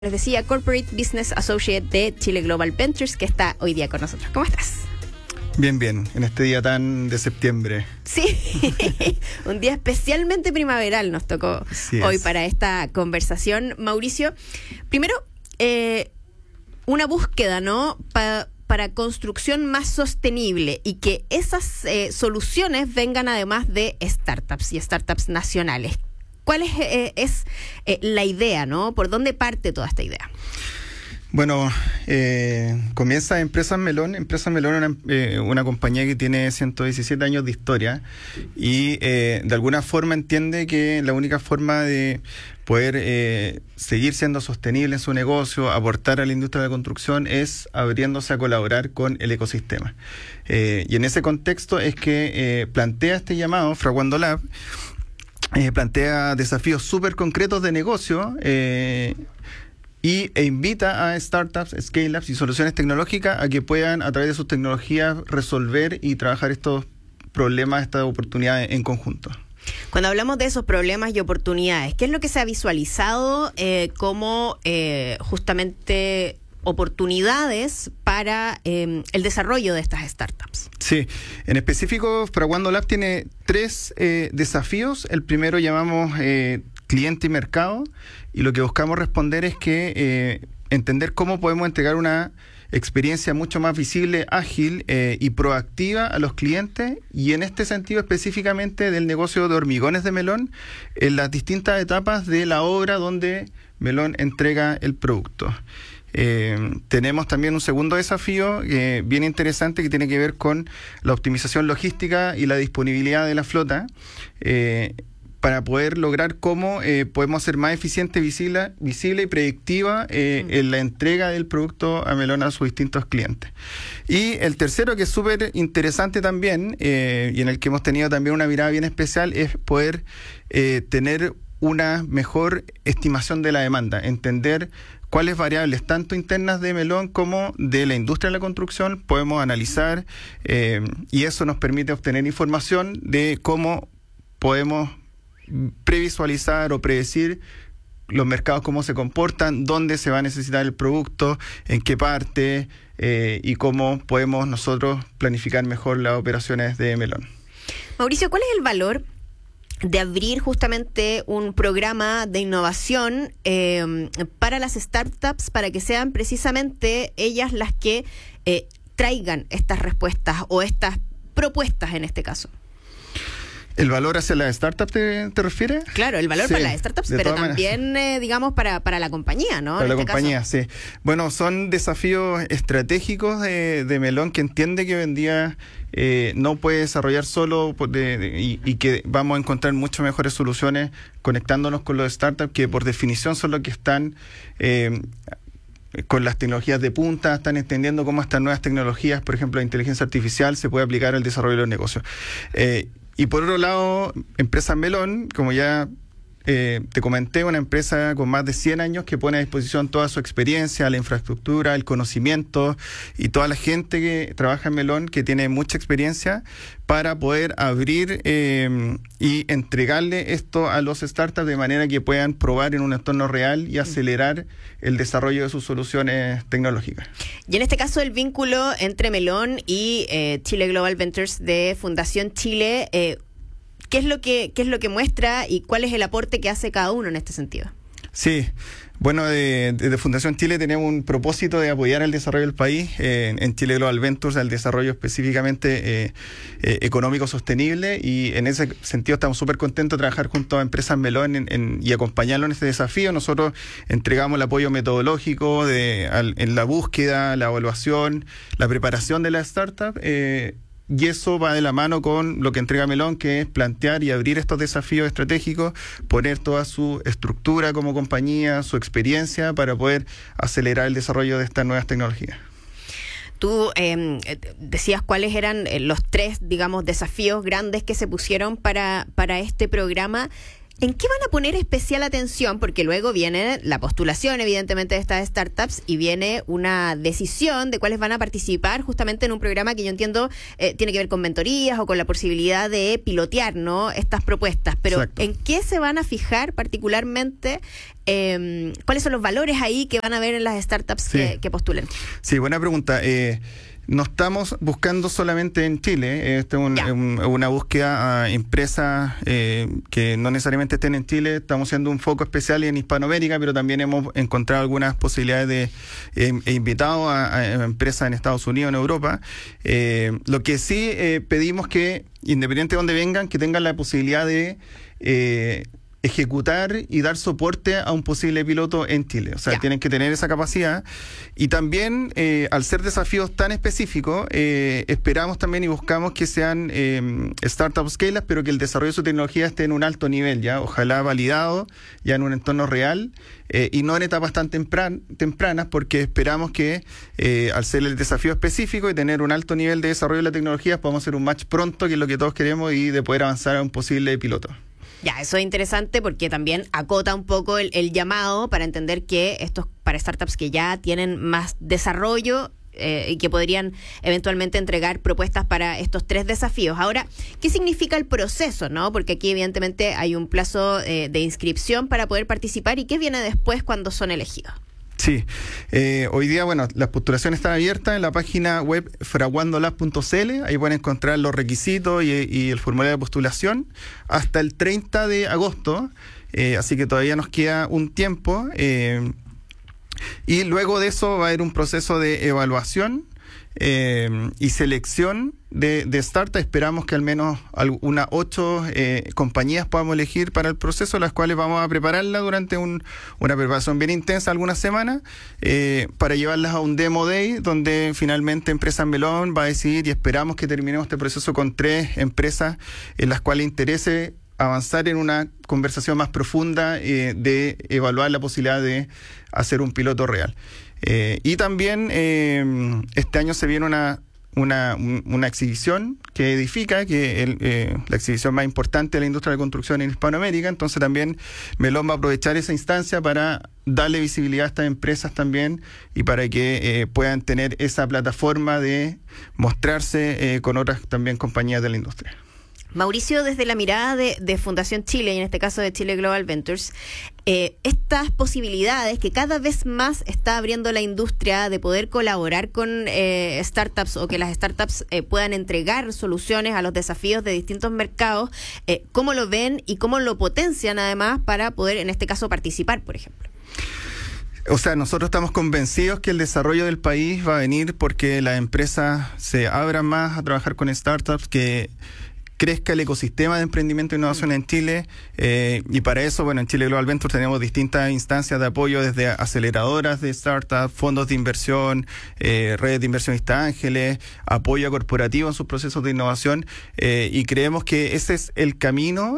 Les decía, Corporate Business Associate de Chile Global Ventures, que está hoy día con nosotros. ¿Cómo estás? Bien, en este día tan de septiembre. Sí, un día especialmente primaveral nos tocó hoy para esta conversación. Mauricio, primero, una búsqueda, ¿no?, para construcción más sostenible y que esas soluciones vengan además de startups y startups nacionales. ¿Cuál es la idea, ¿no? ¿Por dónde parte toda esta idea? Bueno, comienza Empresas Melón. Empresas Melón es una compañía que tiene 117 años de historia y de alguna forma entiende que la única forma de poder seguir siendo sostenible en su negocio, aportar a la industria de la construcción, es abriéndose a colaborar con el ecosistema. Y en ese contexto es que plantea este llamado, Fraguando Lab. Plantea desafíos súper concretos de negocio e invita a startups, scale-ups y soluciones tecnológicas a que puedan, a través de sus tecnologías, resolver y trabajar estos problemas, estas oportunidades en conjunto. Cuando hablamos de esos problemas y oportunidades, ¿qué es lo que se ha visualizado como justamente oportunidades para el desarrollo de estas startups? Sí, en específico, Fraguando Lab tiene 3 desafíos. El primero llamamos cliente y mercado, y lo que buscamos responder es que entender cómo podemos entregar una experiencia mucho más visible, ágil y proactiva a los clientes, y en este sentido específicamente del negocio de hormigones de Melón, en las distintas etapas de la obra donde Melón entrega el producto. Tenemos también un segundo desafío bien interesante que tiene que ver con la optimización logística y la disponibilidad de la flota para poder lograr cómo podemos ser más eficiente, visible y predictiva en la entrega del producto a Melón a sus distintos clientes. Y el tercero, que es súper interesante también y en el que hemos tenido también una mirada bien especial, es poder tener una mejor estimación de la demanda, entender cuáles variables, tanto internas de Melón como de la industria de la construcción, podemos analizar y eso nos permite obtener información de cómo podemos previsualizar o predecir los mercados, cómo se comportan, dónde se va a necesitar el producto, en qué parte y cómo podemos nosotros planificar mejor las operaciones de Melón. Mauricio, ¿cuál es el valor de abrir justamente un programa de innovación para las startups, para que sean precisamente ellas las que traigan estas respuestas o estas propuestas en este caso? ¿El valor hacia las startups te refieres? Claro, el valor para las startups, pero también, digamos, para la compañía, ¿no? Para la compañía, sí. Bueno, son desafíos estratégicos de Melón, que entiende que hoy en día no puede desarrollar solo y que vamos a encontrar mucho mejores soluciones conectándonos con los startups, que por definición son los que están con las tecnologías de punta, están entendiendo cómo estas nuevas tecnologías, por ejemplo la inteligencia artificial, se puede aplicar al desarrollo de los negocios. Y por otro lado, Empresas Melón, como ya te comenté, una empresa con más de 100 años que pone a disposición toda su experiencia, la infraestructura, el conocimiento y toda la gente que trabaja en Melón, que tiene mucha experiencia, para poder abrir y entregarle esto a los startups de manera que puedan probar en un entorno real y acelerar el desarrollo de sus soluciones tecnológicas. Y en este caso, el vínculo entre Melón y Chile Global Ventures de Fundación Chile, ¿qué es lo que muestra y cuál es el aporte que hace cada uno en este sentido? Sí, bueno, desde Fundación Chile tenemos un propósito de apoyar el desarrollo del país, en Chile Global Ventures, al desarrollo específicamente económico sostenible, y en ese sentido estamos súper contentos de trabajar junto a Empresas Melón y acompañarlo en este desafío. Nosotros entregamos el apoyo metodológico en la búsqueda, la evaluación, la preparación de la startup, y eso va de la mano con lo que entrega Melón, que es plantear y abrir estos desafíos estratégicos, poner toda su estructura como compañía, su experiencia, para poder acelerar el desarrollo de estas nuevas tecnologías. Tú decías cuáles eran los 3, digamos, desafíos grandes que se pusieron para este programa. ¿En qué van a poner especial atención? Porque luego viene la postulación, evidentemente, de estas startups y viene una decisión de cuáles van a participar justamente en un programa que yo entiendo tiene que ver con mentorías o con la posibilidad de pilotear, ¿no?, estas propuestas. Pero exacto, ¿en qué se van a fijar particularmente? ¿Cuáles son los valores ahí que van a ver en las startups que postulen? Sí, buena pregunta. No estamos buscando solamente en Chile, esta es una búsqueda a empresas que no necesariamente estén en Chile. Estamos haciendo un foco especial en Hispanoamérica, pero también hemos encontrado algunas posibilidades de invitado a empresas en Estados Unidos, en Europa. Lo que sí pedimos que, independiente de dónde vengan, que tengan la posibilidad de ejecutar y dar soporte a un posible piloto en Chile. O sea, tienen que tener esa capacidad. Y también, al ser desafíos tan específicos, esperamos también y buscamos que sean startups scale-ups, pero que el desarrollo de su tecnología esté en un alto nivel, ya, ojalá validado, ya en un entorno real, y no en etapas tan tempranas, porque esperamos que, al ser el desafío específico y tener un alto nivel de desarrollo de la tecnología, podamos hacer un match pronto, que es lo que todos queremos, y de poder avanzar a un posible piloto. Ya, eso es interesante porque también acota un poco el llamado para entender que estos para startups que ya tienen más desarrollo y que podrían eventualmente entregar propuestas para estos 3 desafíos. Ahora, ¿qué significa el proceso, no? Porque aquí evidentemente hay un plazo de inscripción para poder participar, y ¿qué viene después cuando son elegidos? Sí, hoy día, bueno, las postulaciones están abiertas en la página web fraguandolab.cl, ahí pueden encontrar los requisitos y el formulario de postulación hasta el 30 de agosto, así que todavía nos queda un tiempo, y luego de eso va a haber un proceso de evaluación y selección de startups. Esperamos que al menos unas 8 compañías podamos elegir para el proceso, las cuales vamos a prepararla durante una preparación bien intensa, algunas semanas, para llevarlas a un Demo Day, donde finalmente Empresas Melón va a decidir, y esperamos que terminemos este proceso con 3 empresas en las cuales interese avanzar en una conversación más profunda de evaluar la posibilidad de hacer un piloto real. Y también este año se viene una exhibición que edifica, que la exhibición más importante de la industria de la construcción en Hispanoamérica. Entonces también Melón va a aprovechar esa instancia para darle visibilidad a estas empresas también, y para que puedan tener esa plataforma de mostrarse con otras también compañías de la industria. Mauricio, desde la mirada de Fundación Chile, y en este caso de Chile Global Ventures, estas posibilidades que cada vez más está abriendo la industria de poder colaborar con startups, o que las startups puedan entregar soluciones a los desafíos de distintos mercados, ¿cómo lo ven y cómo lo potencian además para poder, en este caso, participar, por ejemplo? O sea, nosotros estamos convencidos que el desarrollo del país va a venir porque las empresas se abran más a trabajar con startups, que crezca el ecosistema de emprendimiento e innovación en Chile, y para eso, bueno, en Chile Global Ventures tenemos distintas instancias de apoyo, desde aceleradoras de startups, fondos de inversión, redes de inversionistas ángeles, apoyo corporativo en sus procesos de innovación, y creemos que ese es el camino,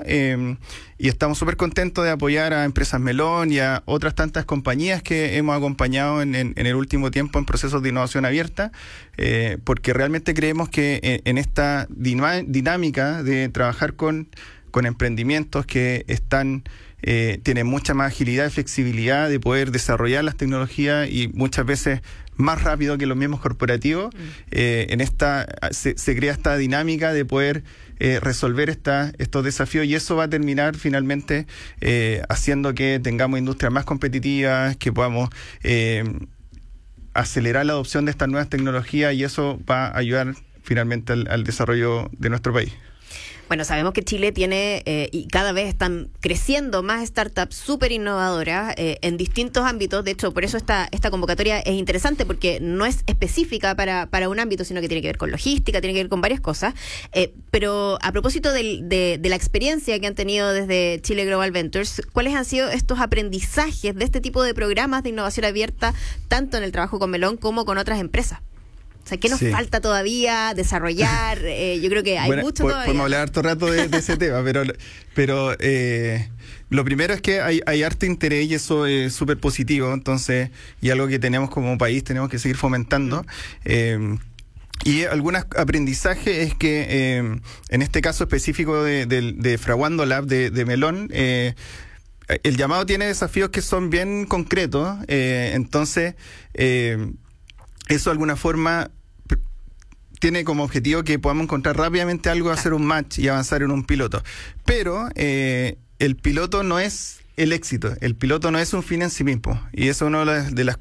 y estamos súper contentos de apoyar a Empresas Melón y a otras tantas compañías que hemos acompañado en el último tiempo en procesos de innovación abierta, porque realmente creemos que en esta dinámica de trabajar con emprendimientos que tienen mucha más agilidad y flexibilidad de poder desarrollar las tecnologías, y muchas veces más rápido que los mismos corporativos, se crea esta dinámica de poder resolver estos desafíos, y eso va a terminar finalmente haciendo que tengamos industrias más competitivas, que podamos acelerar la adopción de estas nuevas tecnologías, y eso va a ayudar finalmente al desarrollo de nuestro país. Bueno, sabemos que Chile tiene y cada vez están creciendo más startups súper innovadoras en distintos ámbitos. De hecho, por eso esta convocatoria es interesante, porque no es específica para un ámbito, sino que tiene que ver con logística, tiene que ver con varias cosas. Pero a propósito de la experiencia que han tenido desde Chile Global Ventures, ¿cuáles han sido estos aprendizajes de este tipo de programas de innovación abierta, tanto en el trabajo con Melón como con otras empresas? O sea, ¿qué nos falta todavía desarrollar? Yo creo que hay mucho todavía. Podemos hablar harto rato de ese tema, pero lo primero es que hay harto interés, y eso es súper positivo, entonces, y algo que tenemos como país, tenemos que seguir fomentando. Y algunos aprendizajes es que en este caso específico de Fraguando Lab de Melón, el llamado tiene desafíos que son bien concretos, entonces eso de alguna forma tiene como objetivo que podamos encontrar rápidamente algo, hacer un match y avanzar en un piloto. Pero el piloto no es el éxito, el piloto no es un fin en sí mismo, y eso es una de las